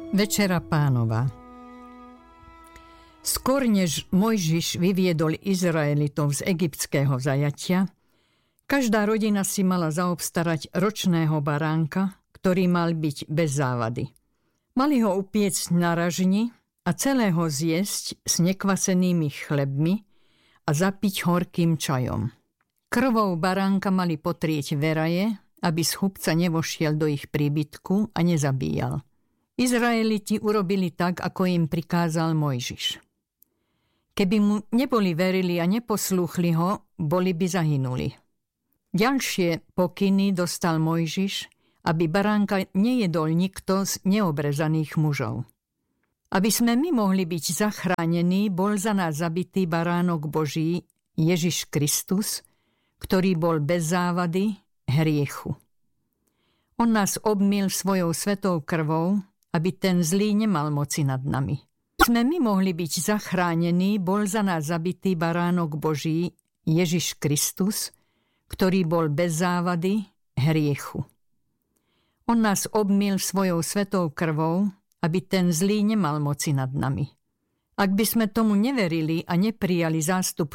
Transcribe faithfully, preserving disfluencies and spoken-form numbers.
Večera Pánova. Skôr než Mojžiš vyviedol Izraelitov z egyptského zajatia, každá rodina si mala zaobstarať ročného baránka, ktorý mal byť bez závady. Mali ho upiecť na ražni a celého zjesť s nekvasenými chlebmi a zapiť horkým čajom. Krvou baránka mali potrieť veraje, aby z chupca nevošiel do ich príbytku a nezabíjal. Izraeliti urobili tak, ako im prikázal Mojžiš. Keby mu neboli verili a neposlúchli ho, boli by zahynuli. Ďalšie pokyny dostal Mojžiš, aby baránka nejedol nikto z neobrezaných mužov. Aby sme my mohli byť zachránení, bol za nás zabitý baránok Boží, Ježiš Kristus, ktorý bol bez závady, hriechu. On nás obmyl svojou svetou krvou, aby ten zlý nemal moci nad nami. Sme my mohli byť zachránení, bol za nás zabitý baránok Boží, Ježiš Kristus, ktorý bol bez závady, hriechu. On nás obmyl svojou svetou krvou, aby ten zlý nemal moci nad nami. Ak by sme tomu neverili a neprijali zástup